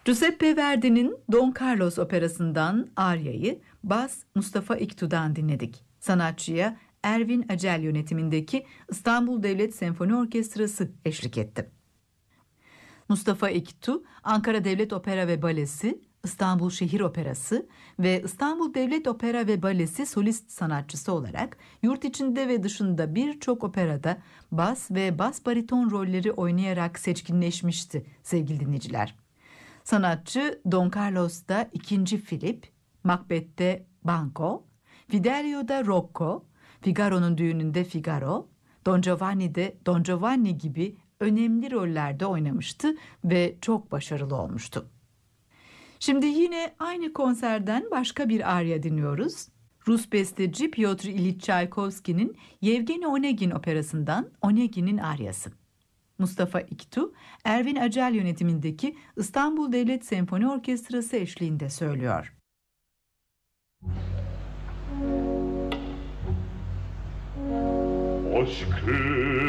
Giuseppe Verdi'nin Don Carlos operasından Arya'yı Bas Mustafa İktu'dan dinledik. Sanatçıya Ervin Acel yönetimindeki İstanbul Devlet Senfoni Orkestrası eşlik etti. Mustafa İktu, Ankara Devlet Opera ve Balesi, İstanbul Şehir Operası ve İstanbul Devlet Opera ve Balesi solist sanatçısı olarak yurt içinde ve dışında birçok operada bas ve bas bariton rolleri oynayarak seçkinleşmişti sevgili dinleyiciler. Sanatçı Don Carlos'ta 2. Philip, Macbeth'te Banco, Fidelio'da Rocco, Figaro'nun düğününde Figaro, Don Giovanni'de Don Giovanni gibi önemli rollerde oynamıştı ve çok başarılı olmuştu. Şimdi yine aynı konserden başka bir arya dinliyoruz. Rus besteci Pyotr İliç Çaykovski'nin Yevgeni Onegin operasından Onegin'in aryası. Mustafa İktu, Ervin Acel yönetimindeki İstanbul Devlet Senfoni Orkestrası eşliğinde söylüyor. Aşkı